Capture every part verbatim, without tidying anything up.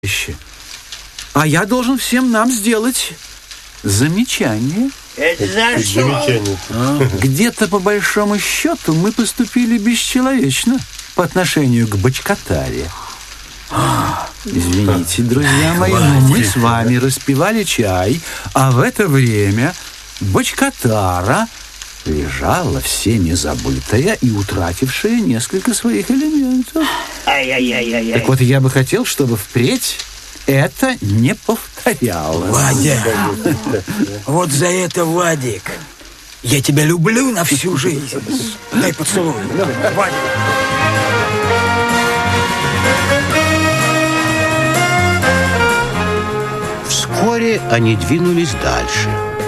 А я должен всем нам сделать замечание. Это за что? Замечание. А, где-то, по большому счету, мы поступили бесчеловечно по отношению к бочкатаре. Извините, друзья мои, но мы с вами распивали чай, а в это время бочкатара лежала всеми забытая и утратившая несколько своих элементов. Ай-яй-яй-яй. Так вот, я бы хотел, чтобы впредь это не повторялось. Вадя, вот за это, Вадик, я тебя люблю на всю жизнь. Дай поцелуй. Вадик. Вскоре они двинулись дальше.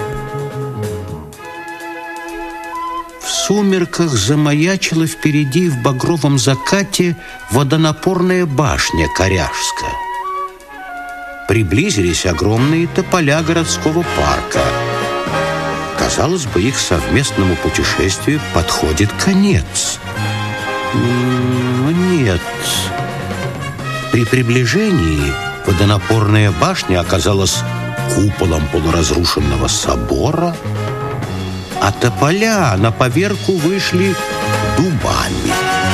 В сумерках замаячила впереди в багровом закате водонапорная башня Коряжская. Приблизились огромные тополя городского парка. Казалось бы, их совместному путешествию подходит конец. Но нет. При приближении водонапорная башня оказалась куполом полуразрушенного собора, а тополя на поверку вышли дубами.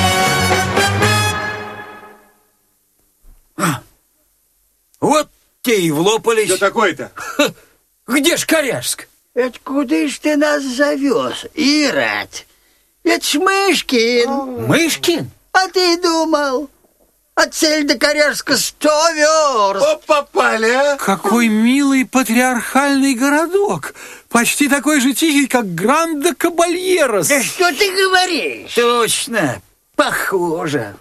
Вот те и влопались. Что такое-то? Где ж Коряжск? Это куда ж ты нас завез, Ирод? Это ж Мышкин. Мышкин? А ты думал? От цель до Коряжска сто верст. О, попали, а? Какой милый патриархальный городок. Почти такой же тихий, как Гранда-Кабальерос. Да что ты говоришь? Точно, похоже.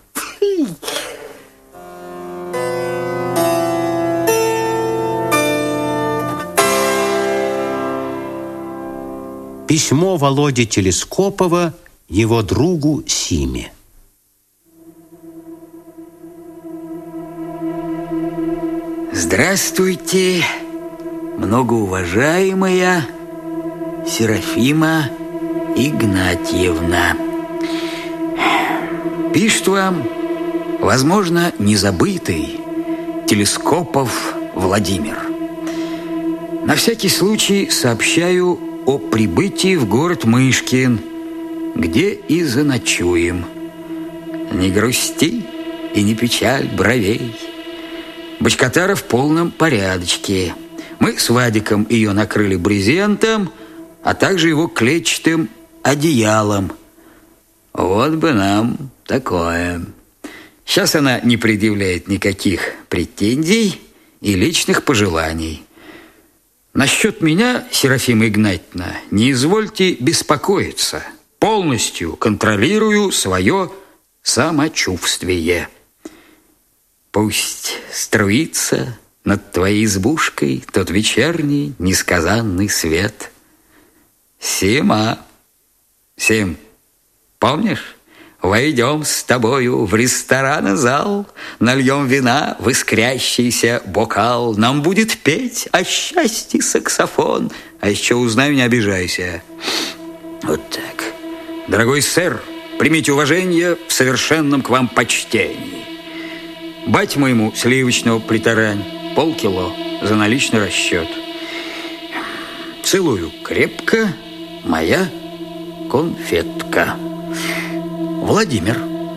Письмо Володи Телескопова его другу Симе. Здравствуйте, многоуважаемая Серафима Игнатьевна. Пишет вам, возможно, незабытый Телескопов Владимир. На всякий случай сообщаю о прибытии в город Мышкин, где и заночуем. Не грусти и не печаль бровей. Бочкатара в полном порядочке. Мы с Вадиком ее накрыли брезентом, а также его клетчатым одеялом. Вот бы нам такое. Сейчас она не предъявляет никаких претензий и личных пожеланий. Насчет меня, Серафима Игнатьевна, не извольте беспокоиться. Полностью контролирую свое самочувствие. Пусть струится над твоей избушкой тот вечерний несказанный свет. Сима, Сим, помнишь? Войдем с тобою в ресторан и зал, нальем вина в искрящийся бокал. Нам будет петь о счастье саксофон. А еще узнай, не обижайся. Вот так. Дорогой сэр, примите уважение в совершенном к вам почтении. Бать моему сливочного притарань полкило за наличный расчет. Целую крепко, моя конфетка. Владимир.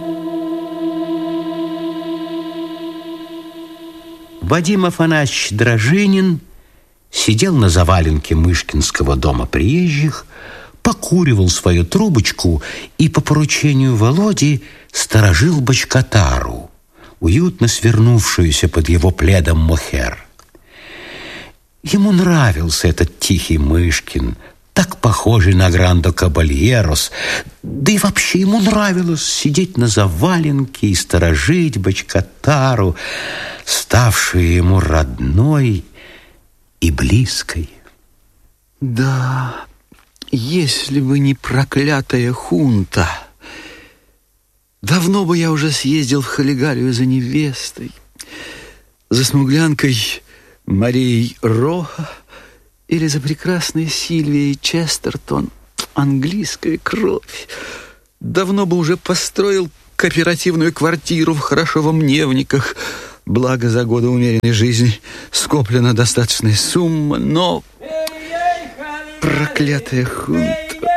Вадим Афанасьевич Дрожинин сидел на заваленке Мышкинского дома приезжих, покуривал свою трубочку и по поручению Володи сторожил бочкатару, уютно свернувшуюся под его пледом мохер. Ему нравился этот тихий Мышкин, так похожий на Грандо-Кабальерос, да и вообще ему нравилось сидеть на заваленке и сторожить бочкатару, ставшую ему родной и близкой. Да, если бы не проклятая хунта, давно бы я уже съездил в Халигалию за невестой, за смуглянкой Марией Роха или за прекрасной Сильвией Честертон, английская кровь. Давно бы уже построил кооперативную квартиру в Хорошовом Невниках, благо за годы умеренной жизни скоплена достаточная сумма, но проклятая хунта.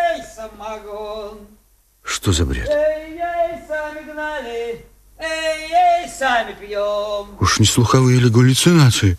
Что за бред? Уж не слуховые ли галлюцинации?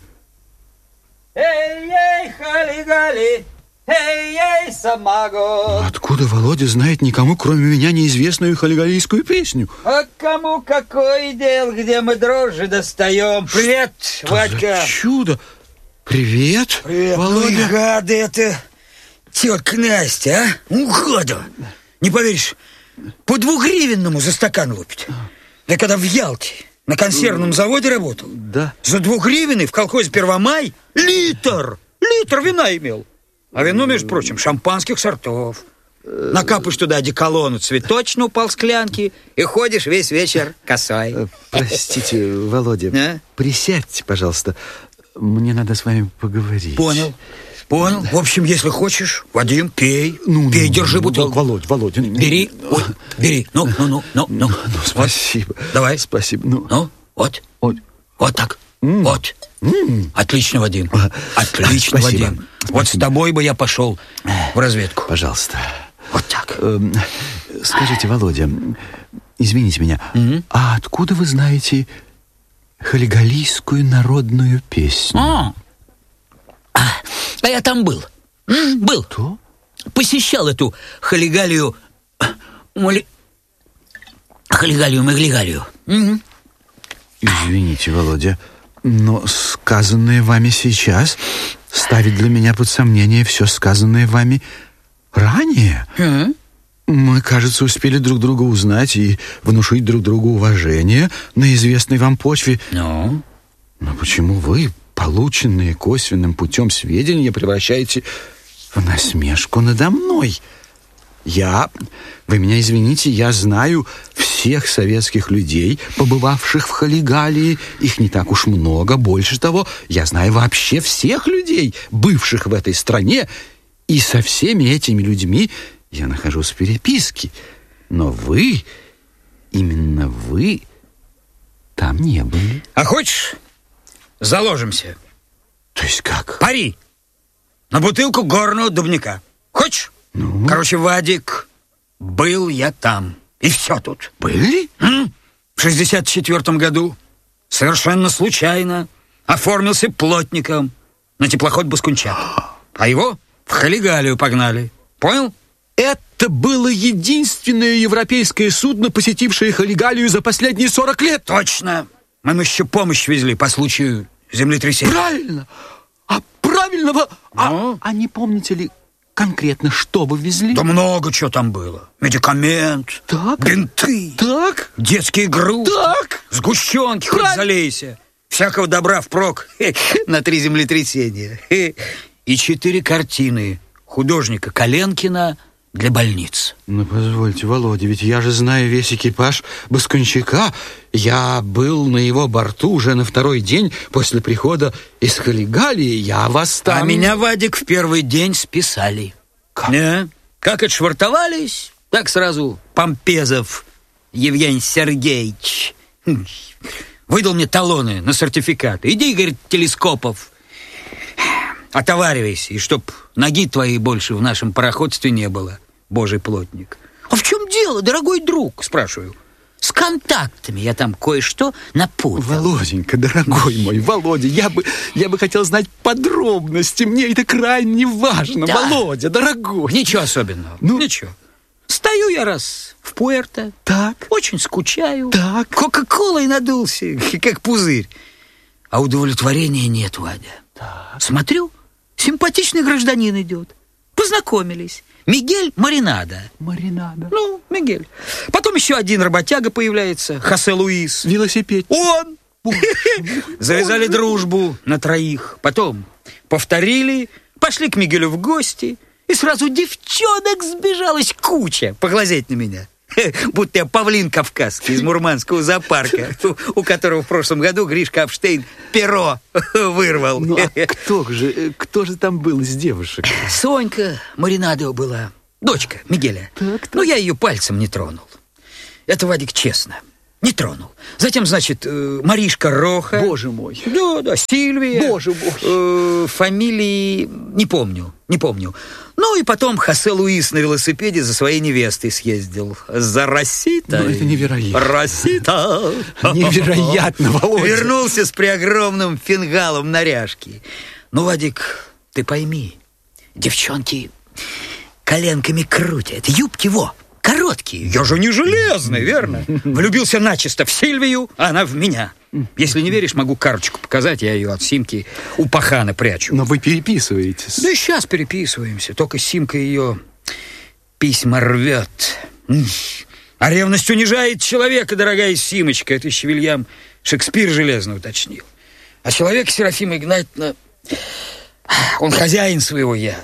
Эй-ей, хали-гали, эй-ей, самогон. Откуда Володя знает никому, кроме меня, неизвестную халигалийскую песню? А кому какой дел, где мы дрожжи достаем? Привет, Что Вадька. за чудо! Привет, Привет, Володя. ну и гады это тетка Настя, а? Угода. Не поверишь, по двухгривенному за стакан лупит. Я когда в Ялте на консервном заводе работал, Да. за двухгривенный в колхозе «Первомай» литр, литр вина имел. А вино, между прочим, шампанских сортов. Накапаешь туда одеколону цветочную полсклянки и ходишь весь вечер косой. Простите, Володя, А? присядьте, пожалуйста. Мне надо с вами поговорить. Понял, понял. В общем, если хочешь, Вадим, пей. Ну, пей, ну, держи ну, бутылку. Володь, Володя. Бери, ой, бери. Ну, ну, ну, ну, ну. Ну, спасибо. Вот. Давай. Спасибо. Ну, Ну, вот. вот. Вот так. М. Вот. М. Отлично, Вадим. А, Отлично, спасибо. Вадим. Вот с тобой бы я пошел в разведку. Пожалуйста. Вот так. Эм, скажите, Володя, извините меня, Мгм. а откуда вы знаете халигалийскую народную песню? А, а я там был. М, Был. Что? Посещал эту халигалию... Моли... Халигалию-маглигалию. Мгм. Извините, Володя, но сказанное вами сейчас ставит для меня под сомнение все сказанное вами ранее. Мгм. Мы, кажется, успели друг друга узнать и внушить друг другу уважение на известной вам почве. Ну? Но почему вы полученные косвенным путем сведения превращаете в насмешку надо мной? Я, вы меня извините, я знаю всех советских людей, побывавших в Халигалии. Их не так уж много. Больше того, я знаю вообще всех людей, бывших в этой стране. И со всеми этими людьми я нахожусь в переписке. Но вы, именно вы, там не были. А хочешь, заложимся? То есть как? Пари на бутылку горного дубника. Хочешь? Ну? Короче, Вадик, был я там. И все тут. Были? М? В шестьдесят четвертом году совершенно случайно оформился плотником на теплоход Баскунчак. А его в Халигалию погнали. Понял? Это было единственное европейское судно, посетившее Халигалию за последние сорок лет. Точно. Мы им еще помощь везли по случаю землетрясения. Правильно. А правильного... Ну? А, а не помните ли конкретно, что вы везли? Да много чего там было. Медикамент, Так. бинты, Так. детские игрушки, Так. сгущенки, хоть Правильно. залейся. Всякого добра впрок на три землетрясения. И четыре картины художника Коленкина для больниц. Ну, позвольте, Володя, ведь я же знаю весь экипаж Баскунчака. Я был на его борту уже на второй день после прихода из Халигалии. Я вас там... А меня, Вадик, в первый день списали. Как? Не? Как отшвартовались, так сразу Помпезов Евгений Сергеевич выдал мне талоны на сертификаты. Иди, говорит, Телескопов, отоваривайся, и чтоб ноги твоей больше в нашем пароходстве не было, божий плотник. А в чем дело, дорогой друг, спрашиваю. С контактами я там кое-что напутал. Володенька, дорогой мой, Володя, я бы, я бы хотел знать подробности. Мне это крайне важно. Да. Володя, дорогой. Ничего особенного, Ну? ничего. Стою я раз в Пуэрто, Так, очень скучаю. так. Кока-колой надулся, как пузырь. А удовлетворения нет, Вадя. Смотрю, симпатичный гражданин идет. Познакомились. Мигель Маринадо. Маринада. Ну, Мигель. Потом еще один работяга появляется, Хосе Луис. Велосипед. Он! Завязали дружбу на троих. Потом повторили, пошли к Мигелю в гости, и сразу девчонок сбежалась куча поглазеть на меня. Будто я павлин кавказский из Мурманского зоопарка, у которого в прошлом году Гришка Апштейн перо вырвал. Ну, а кто же, э, кто же там был из девушек? Сонька Маринадо была, дочка Мигеля. Так, так. Но я ее пальцем не тронул. Это, Вадик, честно. Не тронул. Затем, значит, э, Маришка Роха. Боже мой. Да, да, Сильвия. Боже мой. Э, фамилии не помню, не помню. Ну и потом Хосе Луис на велосипеде за своей невестой съездил. За Роситой. Ну, это невероятно. Росита. Невероятно, Володя. Вернулся с преогромным фингалом наряжки. Ну, Вадик, ты пойми, девчонки коленками крутят, юбки во. Короткие. Я же не железный, верно? Влюбился начисто в Сильвию, а она в меня. Если не веришь, могу карточку показать. Я ее от Симки у пахана прячу. Но вы переписываетесь. Да и сейчас переписываемся. Только Симка ее письма рвет. А ревность унижает человека, дорогая Симочка. Это еще Вильям Шекспир железно уточнил. А человек, Серафима Игнатьевна, он хозяин своего «я».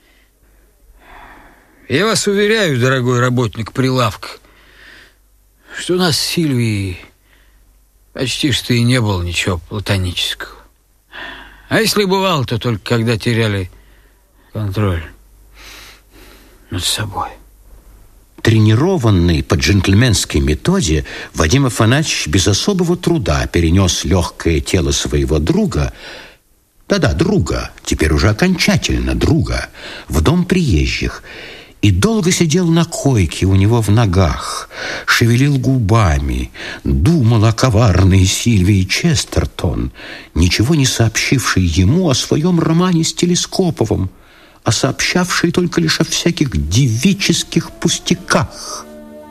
Я вас уверяю, дорогой работник прилавка, что у нас с Сильвией почти что и не было ничего платонического. А если бывало, то только когда теряли контроль над собой. Тренированный по джентльменской методе, Вадим Афанасьевич без особого труда перенес легкое тело своего друга, да-да, друга, теперь уже окончательно друга, в дом приезжих, и долго сидел на койке у него в ногах, шевелил губами, думал о коварной Сильвии Честертон, ничего не сообщившей ему о своем романе с Телескоповым, а сообщавшей только лишь о всяких девических пустяках.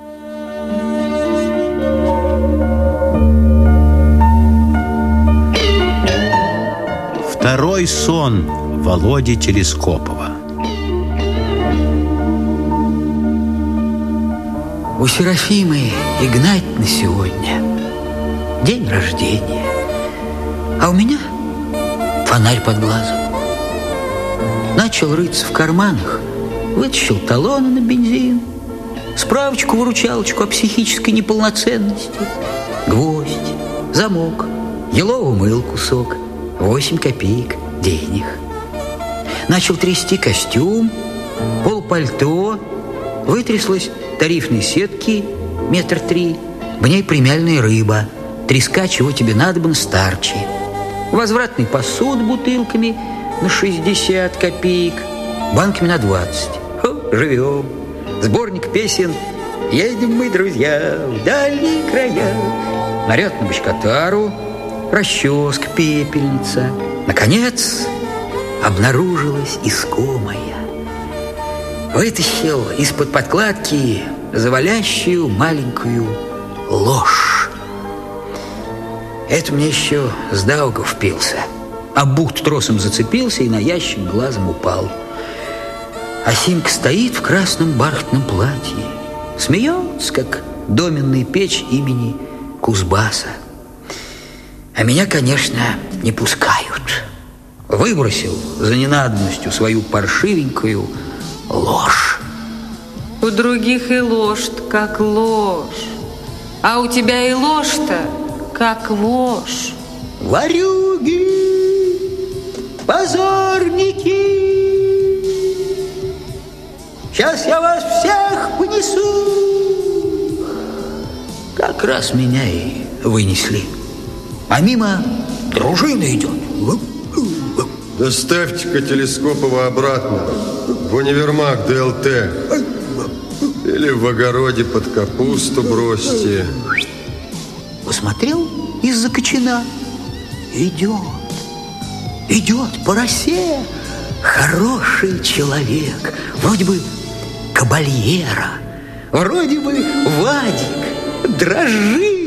Второй сон Володи Телескопова. У Серафимы Игнатьевны сегодня день рождения, а у меня фонарь под глазом. Начал рыться в карманах, вытащил талоны на бензин, справочку-выручалочку о психической неполноценности, гвоздь, замок, еловый мыл кусок, восемь копеек денег. Начал трясти костюм, полпальто, вытряслась тарифной сетки метр три, в ней премиальная рыба, треска, чего тебе надобно, старчи. Возвратный посуд бутылками на шестьдесят копеек, банками на двадцать. Хо, живем. Сборник песен «Едем мы, друзья, в дальние края». Наряд на бочкотару, расческа, пепельница. Наконец, обнаружилась искомая. Вытащил из-под подкладки завалящую маленькую ложь. Это мне еще с Даугав впился. А бухт тросом зацепился и на ящик глазом упал. А Симка стоит в красном бархатном платье, смеется, как доменная печь имени Кузбасса. А меня, конечно, не пускают. Выбросил за ненадобностью свою паршивенькую ложь. У других и ложь-то как ложь, а у тебя и ложь-то как вошь. Ворюги, позорники, сейчас я вас всех понесу. Как раз меня и вынесли. А мимо дружина идет. Доставьте-ка Телескопова обратно в универмаг ДЛТ. Или в огороде под капусту бросьте. Посмотрел из-за кочана. Идет, идет по росе хороший человек. Вроде бы кабальера, вроде бы Вадик, дрожит.